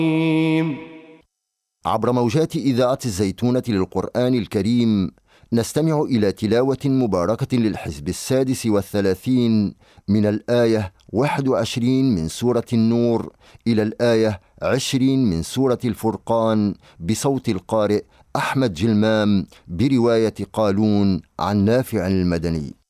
عبر موجات إذاعة الزيتونة للقرآن الكريم نستمع إلى تلاوة مباركة للحزب 36 من الآية 21 من سورة النور إلى الآية 20 من سورة الفرقان بصوت القارئ أحمد جلمام برواية قالون عن نافع المدني.